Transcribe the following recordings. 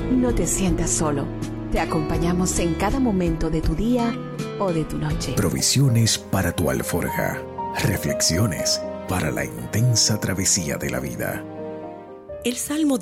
No te sientas solo. Te acompañamos en cada momento de tu día o de tu noche. Provisiones para tu alforja. Reflexiones para la intensa travesía de la vida. El Salmo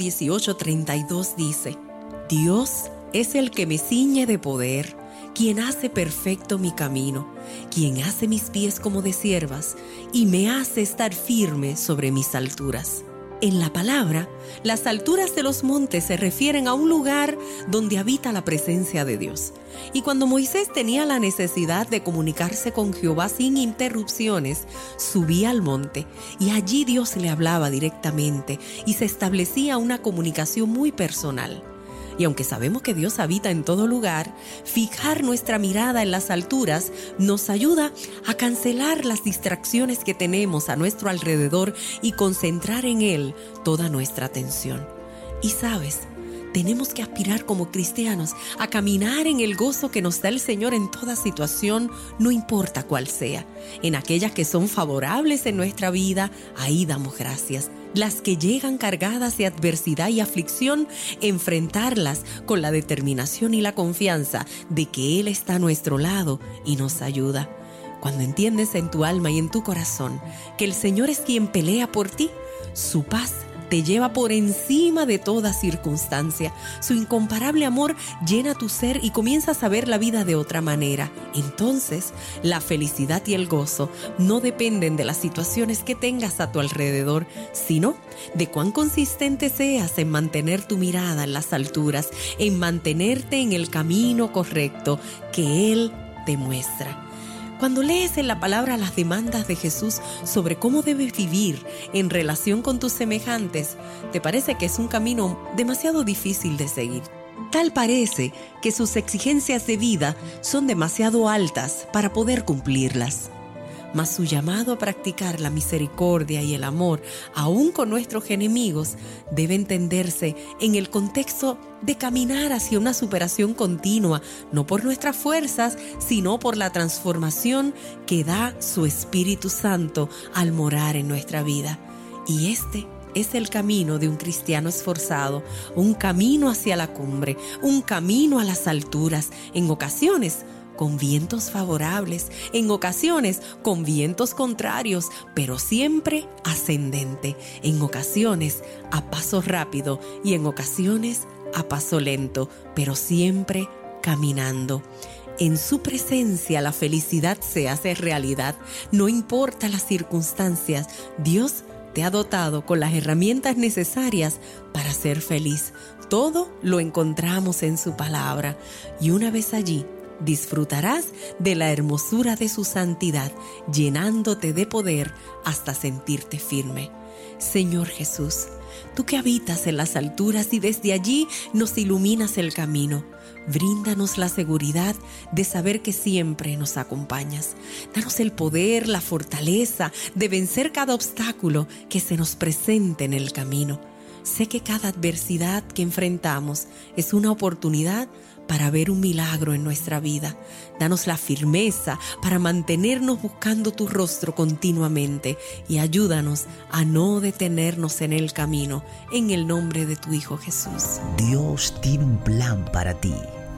18:32 dice: Dios es el que me ciñe de poder, quien hace perfecto mi camino, quien hace mis pies como de ciervas y me hace estar firme sobre mis alturas. En la palabra, las alturas de los montes se refieren a un lugar donde habita la presencia de Dios. Y cuando Moisés tenía la necesidad de comunicarse con Jehová sin interrupciones, subía al monte y allí Dios le hablaba directamente y se establecía una comunicación muy personal. Y aunque sabemos que Dios habita en todo lugar, fijar nuestra mirada en las alturas nos ayuda a cancelar las distracciones que tenemos a nuestro alrededor y concentrar en Él toda nuestra atención. Y sabes, tenemos que aspirar como cristianos a caminar en el gozo que nos da el Señor en toda situación, no importa cuál sea. En aquellas que son favorables en nuestra vida, ahí damos gracias. Las que llegan cargadas de adversidad y aflicción, enfrentarlas con la determinación y la confianza de que Él está a nuestro lado y nos ayuda. Cuando entiendes en tu alma y en tu corazón que el Señor es quien pelea por ti, su paz te lleva por encima de toda circunstancia. Su incomparable amor llena tu ser y comienzas a ver la vida de otra manera. Entonces, la felicidad y el gozo no dependen de las situaciones que tengas a tu alrededor, sino de cuán consistente seas en mantener tu mirada en las alturas, en mantenerte en el camino correcto que Él te muestra. Cuando lees en la palabra las demandas de Jesús sobre cómo debes vivir en relación con tus semejantes, te parece que es un camino demasiado difícil de seguir. Tal parece que sus exigencias de vida son demasiado altas para poder cumplirlas. Mas su llamado a practicar la misericordia y el amor, aún con nuestros enemigos, debe entenderse en el contexto de caminar hacia una superación continua, no por nuestras fuerzas, sino por la transformación que da su Espíritu Santo al morar en nuestra vida. Y este es el camino de un cristiano esforzado, un camino hacia la cumbre, un camino a las alturas, en ocasiones con vientos favorables, en ocasiones con vientos contrarios, pero siempre ascendente, en ocasiones a paso rápido y en ocasiones a paso lento, pero siempre caminando. En su presencia la felicidad se hace realidad, no importa las circunstancias. Dios te ha dotado con las herramientas necesarias para ser feliz. Todo lo encontramos en su palabra y una vez allí, disfrutarás de la hermosura de su santidad, llenándote de poder hasta sentirte firme. Señor Jesús, tú que habitas en las alturas y desde allí nos iluminas el camino, bríndanos la seguridad de saber que siempre nos acompañas. Danos el poder, la fortaleza de vencer cada obstáculo que se nos presente en el camino. Sé que cada adversidad que enfrentamos es una oportunidad para ver un milagro en nuestra vida. Danos la firmeza para mantenernos buscando tu rostro continuamente y ayúdanos a no detenernos en el camino, en el nombre de tu Hijo Jesús. Dios tiene un plan para ti.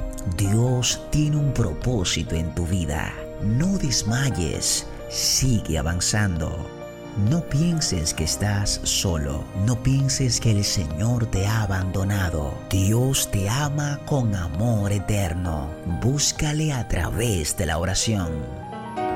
Dios tiene un propósito en tu vida. No desmayes, sigue avanzando. No pienses que estás solo. No pienses que el Señor te ha abandonado. Dios te ama con amor eterno. Búscale a través de la oración.